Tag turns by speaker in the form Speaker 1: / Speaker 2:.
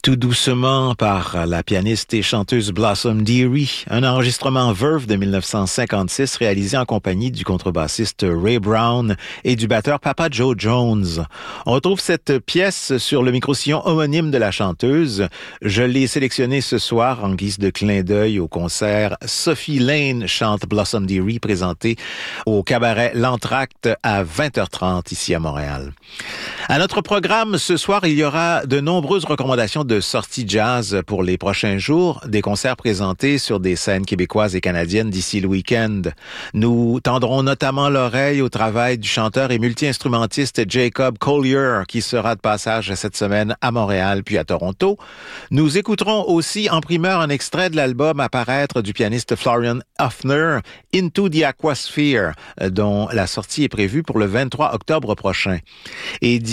Speaker 1: Tout doucement par la pianiste et chanteuse Blossom Dearie, un enregistrement Verve de 1956 réalisé en compagnie du contrebassiste Ray Brown et du batteur Papa Joe Jones. On retrouve cette pièce sur le micro-sillon homonyme de la chanteuse. Je l'ai sélectionnée ce soir en guise de clin d'œil au concert Sophie Lane chante Blossom Dearie présenté au cabaret L'Entracte à 20h30 ici à Montréal. À notre programme ce soir, il y aura de nombreuses recommandations de sorties jazz pour les prochains jours, des concerts présentés sur des scènes québécoises et canadiennes d'ici le week-end. Nous tendrons notamment l'oreille au travail du chanteur et multi-instrumentiste Jacob Collier, qui sera de passage cette semaine à Montréal puis à Toronto. Nous écouterons aussi en primeur un extrait de l'album à paraître du pianiste Florian Hoffner, Into the Aquasphere, dont la sortie est prévue pour le 23 octobre prochain. Et